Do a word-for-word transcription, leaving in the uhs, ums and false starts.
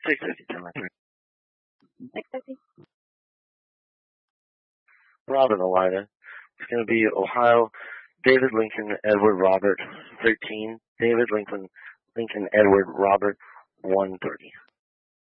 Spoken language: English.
six fifty, ten six fifty. Robert Elida. It's going to be Ohio, David Lincoln, Edward Robert, thirteen. David Lincoln, Lincoln, Edward Robert, one thirty.